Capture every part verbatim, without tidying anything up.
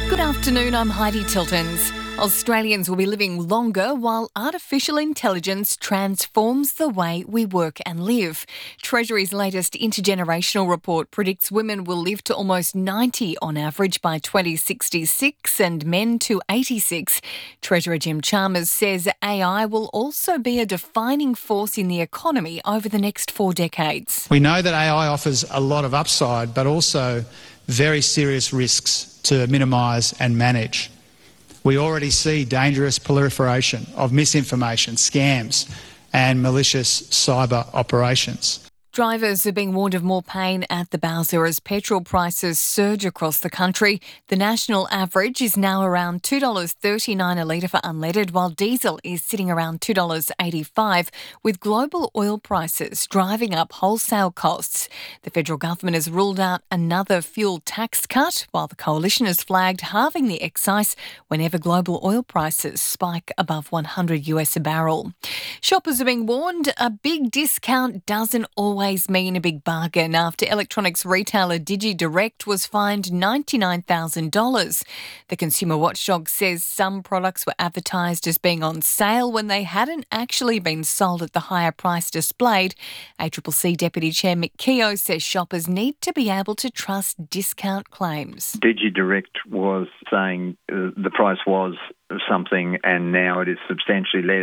Good afternoon, I'm Heidi Tiltons. Australians will be living longer while artificial intelligence transforms the way we work and live. Treasury's latest intergenerational report predicts women will live to almost ninety on average by twenty sixty-six and men to eighty-six. Treasurer Jim Chalmers says A I will also be a defining force in the economy over the next four decades. We know that A I offers a lot of upside, but also very serious risks to minimise and manage. We already see dangerous proliferation of misinformation, scams and malicious cyber operations. Drivers are being warned of more pain at the bowser as petrol prices surge across the country. The national average is now around two dollars thirty-nine a litre for unleaded, while diesel is sitting around two dollars eighty-five, with global oil prices driving up wholesale costs. The federal government has ruled out another fuel tax cut, while the coalition has flagged halving the excise whenever global oil prices spike above one hundred US a barrel. Shoppers are being warned a big discount doesn't always mean a big bargain after electronics retailer DigiDirect was fined ninety-nine thousand dollars. The consumer watchdog says some products were advertised as being on sale when they hadn't actually been sold at the higher price displayed. A C C C Deputy Chair Mick Keogh says shoppers need to be able to trust discount claims. DigiDirect was saying uh, the price was something and now it is substantially less.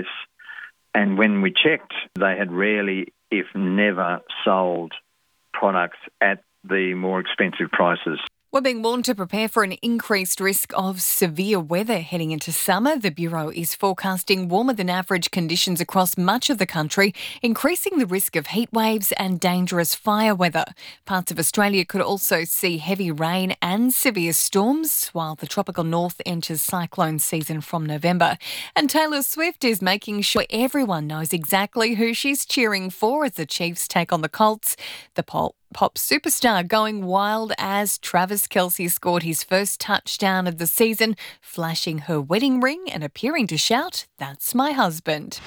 And when we checked, they had rarely, if never, sold products at the more expensive prices. We're being warned to prepare for an increased risk of severe weather heading into summer. The Bureau is forecasting warmer than average conditions across much of the country, increasing the risk of heat waves and dangerous fire weather. Parts of Australia could also see heavy rain and severe storms, while the tropical north enters cyclone season from November. And Taylor Swift is making sure everyone knows exactly who she's cheering for as the Chiefs take on the Colts. The pop Pop superstar going wild as Travis Kelce scored his first touchdown of the season, flashing her wedding ring and appearing to shout, "That's my husband."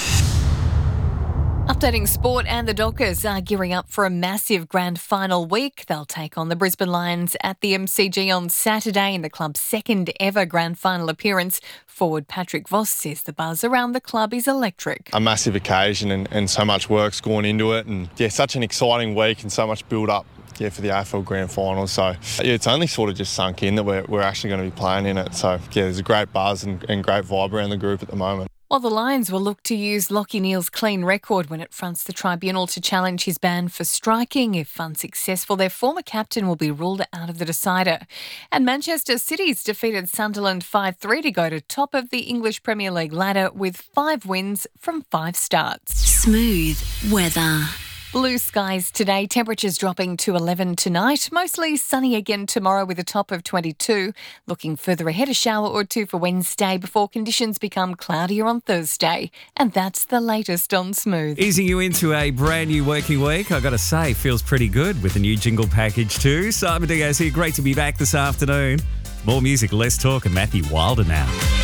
Updating sport, and the Dockers are gearing up for a massive grand final week. They'll take on the Brisbane Lions at the M C G on Saturday in the club's second ever grand final appearance. Forward Patrick Voss says the buzz around the club is electric. A massive occasion and, and so much work's gone into it, and yeah, such an exciting week and so much build up. Yeah, for the A F L Grand Final. So, yeah, it's only sort of just sunk in that we're, we're actually going to be playing in it. So, yeah, there's a great buzz and, and great vibe around the group at the moment. While the Lions will look to use Lachie Neale's clean record when it fronts the tribunal to challenge his ban for striking. If unsuccessful, their former captain will be ruled out of the decider. And Manchester City's defeated Sunderland five three to go to top of the English Premier League ladder with five wins from five starts. Smooth weather. Blue skies today, temperatures dropping to eleven tonight. Mostly sunny again tomorrow with a top of twenty-two. Looking further ahead, a shower or two for Wednesday before conditions become cloudier on Thursday. And that's the latest on Smooth. Easing you into a brand new working week, I got to say, feels pretty good with the new jingle package too. Simon Diaz here, great to be back this afternoon. More music, less talk, and Matthew Wilder now.